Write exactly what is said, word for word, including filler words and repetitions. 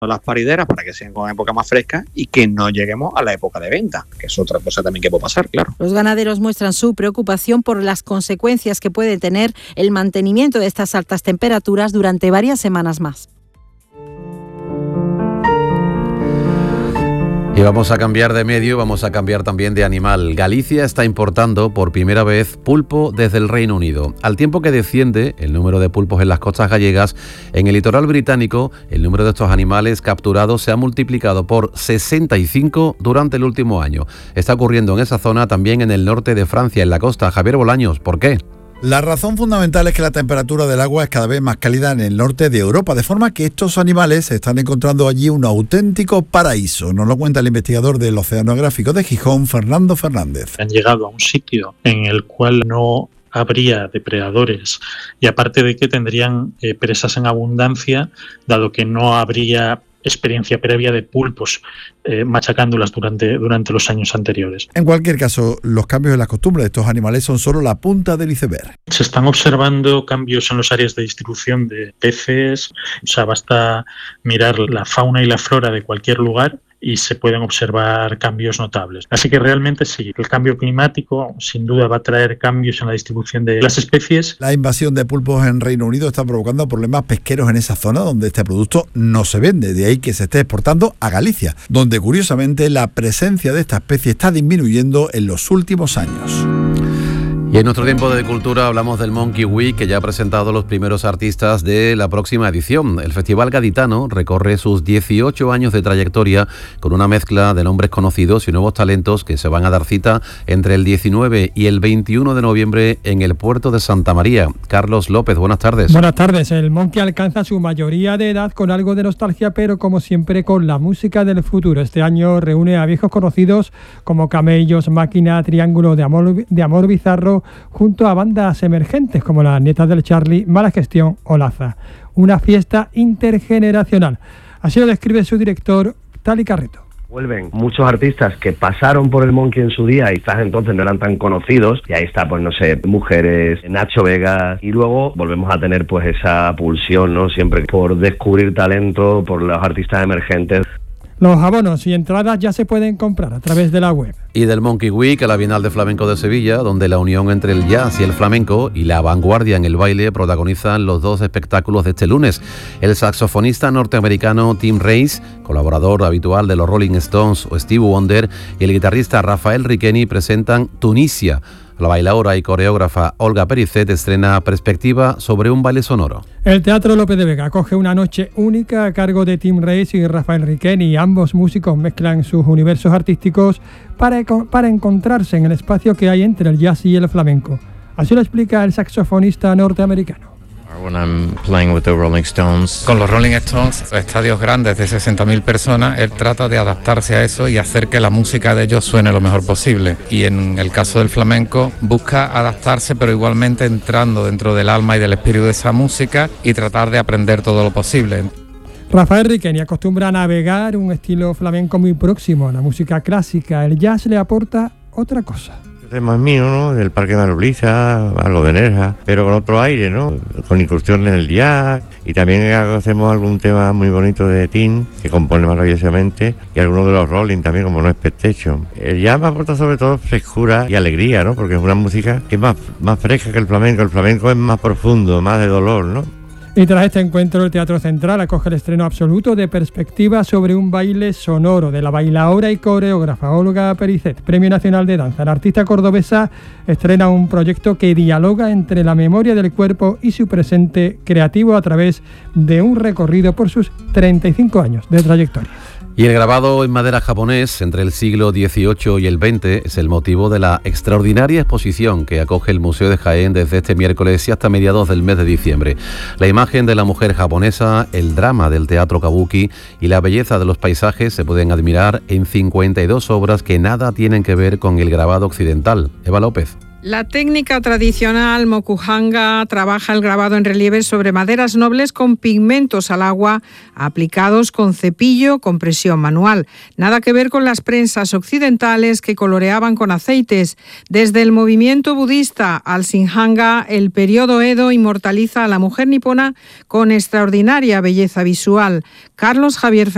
las parideras para que sean con época más fresca y que no lleguemos a la época de venta, que es otra cosa también que puede pasar, claro. Los ganaderos muestran su preocupación por las consecuencias que puede tener el mantenimiento de estas altas temperaturas durante varias semanas más. Y vamos a cambiar de medio, vamos a cambiar también de animal. Galicia está importando por primera vez pulpo desde el Reino Unido. Al tiempo que desciende el número de pulpos en las costas gallegas, en el litoral británico el número de estos animales capturados se ha multiplicado por sesenta y cinco durante el último año. Está ocurriendo en esa zona, también en el norte de Francia, en la costa. Javier Bolaños, ¿por qué? La razón fundamental es que la temperatura del agua es cada vez más cálida en el norte de Europa, de forma que estos animales están encontrando allí un auténtico paraíso. Nos lo cuenta el investigador del Oceanográfico de Gijón, Fernando Fernández. Han llegado a un sitio en el cual no habría depredadores y aparte de que tendrían eh, presas en abundancia, dado que no habría experiencia previa de pulpos eh, machacándolas durante, durante los años anteriores. En cualquier caso, los cambios en las costumbres de estos animales son solo la punta del iceberg. Se están observando cambios en los áreas de distribución de peces, o sea, basta mirar la fauna y la flora de cualquier lugar y se pueden observar cambios notables. Así que realmente sí, el cambio climático sin duda va a traer cambios en la distribución de las especies. La invasión de pulpos en Reino Unido está provocando problemas pesqueros en esa zona donde este producto no se vende, de ahí que se esté exportando a Galicia, donde curiosamente la presencia de esta especie está disminuyendo en los últimos años. Y en nuestro tiempo de cultura hablamos del Monkey Week, que ya ha presentado los primeros artistas de la próxima edición. El Festival Gaditano recorre sus dieciocho años de trayectoria con una mezcla de nombres conocidos y nuevos talentos que se van a dar cita entre el diecinueve y el veintiuno de noviembre en el puerto de Santa María. Carlos López, buenas tardes. Buenas tardes. El Monkey alcanza su mayoría de edad con algo de nostalgia, pero como siempre con la música del futuro. Este año reúne a viejos conocidos como Camellos, Máquina, Triángulo de Amor, de Amor Bizarro, junto a bandas emergentes como las Nietas del Charlie, Mala Gestión o Laza. Una fiesta intergeneracional. Así lo describe su director, Tali Carreto. Vuelven muchos artistas que pasaron por el Monkey en su día y quizás entonces no eran tan conocidos, y ahí está, pues no sé, Mujeres, Nacho Vegas, y luego volvemos a tener pues esa pulsión, ¿no? Siempre por descubrir talento, por los artistas emergentes. Los abonos y entradas ya se pueden comprar a través de la web. Y del Monkey Week a la Bienal de Flamenco de Sevilla, donde la unión entre el jazz y el flamenco y la vanguardia en el baile protagonizan los dos espectáculos de este lunes. El saxofonista norteamericano Tim Rice, colaborador habitual de los Rolling Stones o Stevie Wonder, y el guitarrista Rafael Riqueni presentan Tunisia. La bailaora y coreógrafa Olga Pericet estrena Perspectiva sobre un baile sonoro. El Teatro López de Vega acoge una noche única a cargo de Tim Rice y Rafael Riqueni. Ambos músicos mezclan sus universos artísticos para, para encontrarse en el espacio que hay entre el jazz y el flamenco. Así lo explica el saxofonista norteamericano. When I'm playing with the Rolling Stones. Con los Rolling Stones, estadios grandes de sesenta mil personas, él trata de adaptarse a eso y hacer que la música de ellos suene lo mejor posible. Y en el caso del flamenco, busca adaptarse, pero igualmente entrando dentro del alma y del espíritu de esa música y tratar de aprender todo lo posible. Rafael Riqueni acostumbra a navegar un estilo flamenco muy próximo a la música clásica. El jazz le aporta otra cosa. Es más mío, ¿no? Del Parque Manuelisa, algo de Nerja, pero con otro aire, ¿no? Con incursiones en el jazz, y también hacemos algún tema muy bonito de Tim, que compone maravillosamente, y algunos de los Rolling también, como No Expectation. El jazz me aporta sobre todo frescura y alegría, ¿no? Porque es una música que es más, más fresca que el flamenco. El flamenco es más profundo, más de dolor, ¿no? Y tras este encuentro, el Teatro Central acoge el estreno absoluto de Perspectiva sobre un baile sonoro de la bailaora y coreógrafa Olga Pericet, Premio Nacional de Danza. La artista cordobesa estrena un proyecto que dialoga entre la memoria del cuerpo y su presente creativo a través de un recorrido por sus treinta y cinco años de trayectoria. Y el grabado en madera japonés entre el siglo dieciocho y el veinte es el motivo de la extraordinaria exposición que acoge el Museo de Jaén desde este miércoles y hasta mediados del mes de diciembre. La imagen de la mujer japonesa, el drama del teatro kabuki y la belleza de los paisajes se pueden admirar en cincuenta y dos obras que nada tienen que ver con el grabado occidental. Eva López. La técnica tradicional mokuhanga trabaja el grabado en relieve sobre maderas nobles con pigmentos al agua aplicados con cepillo con presión manual. Nada que ver con las prensas occidentales que coloreaban con aceites. Desde el movimiento budista al shinhanga, el periodo Edo inmortaliza a la mujer nipona con extraordinaria belleza visual. Carlos Javier